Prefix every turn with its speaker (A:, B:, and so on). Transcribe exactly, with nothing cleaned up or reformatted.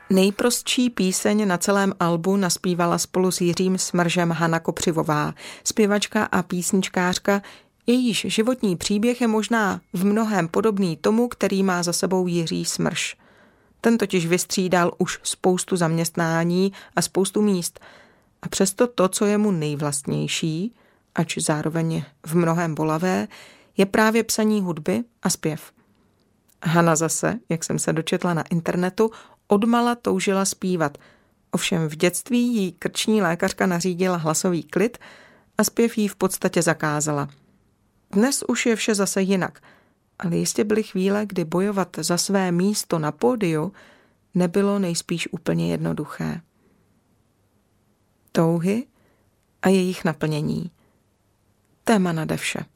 A: Nejprostší píseň na celém albu naspívala spolu s Jiřím Smržem Hana Kopřivová, zpěvačka a písničkářka, jejíž životní příběh je možná v mnohém podobný tomu, který má za sebou Jiří Smrž. Ten totiž vystřídal už spoustu zaměstnání a spoustu míst. A přesto to, co je mu nejvlastnější, ač zároveň v mnohém bolavé, je právě psaní hudby a zpěv. Hana zase, jak jsem se dočetla na internetu, odmala toužila zpívat. Ovšem v dětství jí krční lékařka nařídila hlasový klid a zpěv jí v podstatě zakázala. Dnes už je vše zase jinak, ale jistě byly chvíle, kdy bojovat za své místo na pódiu nebylo nejspíš úplně jednoduché. Touhy a jejich naplnění. Téma nade vše.